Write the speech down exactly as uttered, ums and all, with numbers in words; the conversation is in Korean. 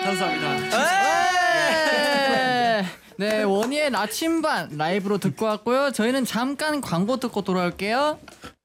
감사합니다. 네, 원희의 나침반 라이브로 듣고 왔고요. 저희는 잠깐 광고 듣고 돌아올게요.